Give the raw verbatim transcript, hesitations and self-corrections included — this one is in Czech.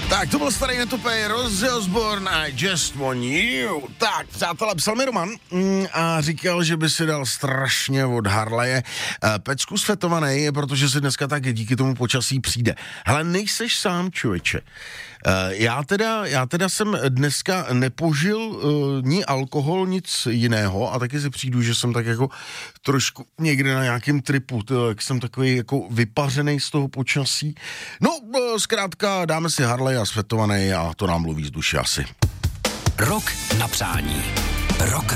Tak, to byl starý netopej Ozzy Osbourne a Just Want You. Tak, přátelé, psal mi Roman mm, a říkal, že by si dal strašně od Harleje e, pecku svetovaný, protože si dneska tak díky tomu počasí přijde. Hele, nejseš sám, člověče. E, já, teda, já teda jsem dneska nepožil e, ni alkohol, nic jiného a taky si přijdu, že jsem tak jako trošku někde na nějakém tripu, to, jak jsem takový jako vypařený z toho počasí. No, e, zkrátka dáme si Harley a svetovaný a to nám mluví z duše asi. Rok na přání. Rock